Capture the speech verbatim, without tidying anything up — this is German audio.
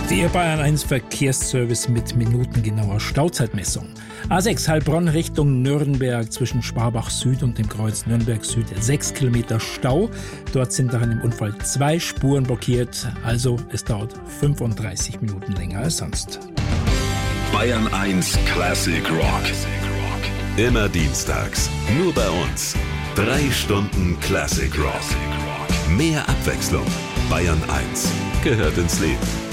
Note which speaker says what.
Speaker 1: Der Bayern eins Verkehrsservice mit minutengenauer Stauzeitmessung. A sechs Heilbronn Richtung Nürnberg zwischen Sparbach Süd und dem Kreuz Nürnberg Süd. Sechs Kilometer Stau. Dort sind nach einem Unfall zwei Spuren blockiert. Also es dauert fünfunddreißig Minuten länger als sonst.
Speaker 2: Bayern eins Classic Rock. Immer dienstags. Nur bei uns. Drei Stunden Classic Rock. Mehr Abwechslung. Bayern eins gehört ins Leben.